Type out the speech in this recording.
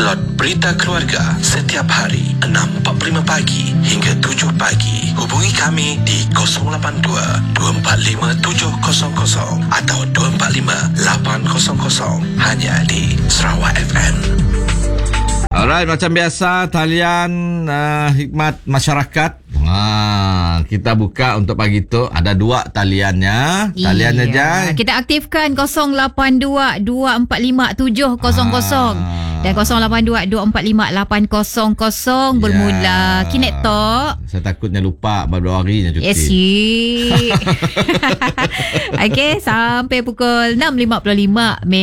Slot Berita Keluarga setiap hari 6.45 pagi hingga 7 pagi. Hubungi kami di 082-245-700 atau 245-800 hanya di Sarawak FM. Alright, macam biasa talian hikmat masyarakat. Kita buka untuk pagi tu. Ada 2 taliannya. Taliannya Jai. Kita aktifkan 082-245-700 dan 082-245-800 bermula. Kinek tok. Saya takutnya lupa baru 2 hari je cuti. Yes, Okey, sampai pukul 6.55